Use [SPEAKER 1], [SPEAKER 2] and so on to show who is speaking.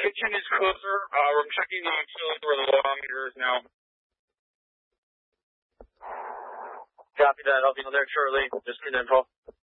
[SPEAKER 1] I-10 is closer. I'm checking the utility where the long meter is now.
[SPEAKER 2] Copy that. I'll be there shortly. Just need info.